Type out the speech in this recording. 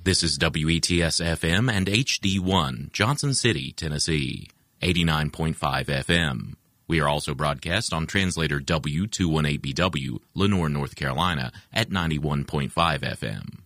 This is WETS-FM and HD1, Johnson City, Tennessee, 89.5 FM. We are also broadcast on translator W218BW, Lenoir, North Carolina, at 91.5 FM.